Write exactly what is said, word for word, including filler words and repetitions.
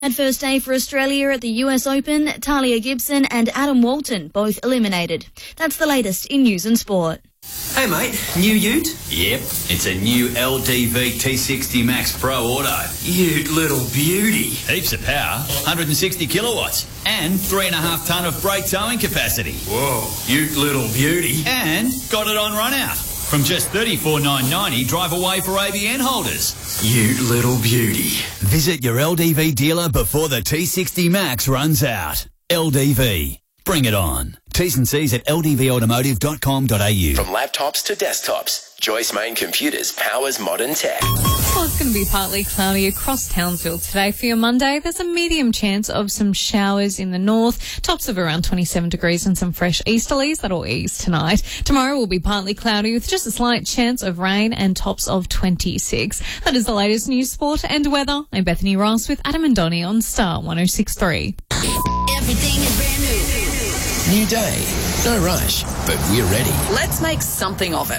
At first day for Australia at the U S Open, Talia Gibson and Adam Walton both eliminated. That's the latest in news and sport. Hey mate, new ute? Yep, it's a new L D V T sixty Max Pro Auto. Ute little beauty. Heaps of power, one hundred sixty kilowatts, and three and a half tonne of brake towing capacity. Whoa, ute little beauty. And got it on run out. From just thirty-four thousand nine hundred ninety, drive away for A B N holders. Ute little beauty. Visit your L D V dealer before the T sixty Max runs out. L D V. Bring it on. T's and C's at l d v automotive dot com dot a u. From laptops to desktops, Joyce Main Computers powers modern tech. Well, it's going to be partly cloudy across Townsville today. For your Monday, there's a medium chance of some showers in the north, tops of around twenty-seven degrees and some fresh easterlies. That'll ease tonight. Tomorrow will be partly cloudy with just a slight chance of rain and tops of twenty-six. That is the latest news, sport and weather. I'm Bethany Ross with Adam and Donnie on Star one oh six point three. Everything is brand new. New day, no rush, but we're ready. Let's make something of it.